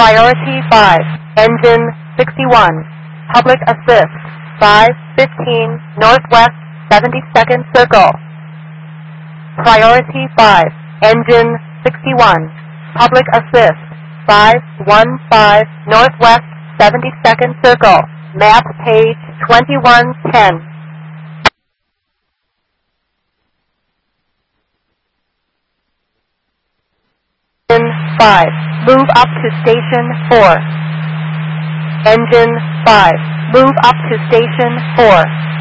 Priority 5, engine 61, public assist, 515 Northwest 72nd Circle. Priority 5, engine 61, public assist, 515 Northwest 72nd Circle, map page 2110. Engine 5, move up to station 4. Engine 5, move up to station 4.